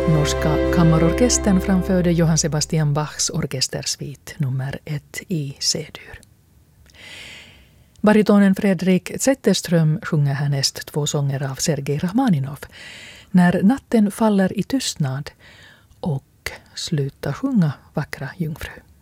Norska kammarorkestern framförde Johann Sebastian Bachs orkestersvit nummer 1 i C-dur. Baritonen Fredrik Zetterström sjunger härnäst 2 sånger av Sergej Rachmaninov, När natten faller i tystnad och Sluta sjunga, vackra jungfru.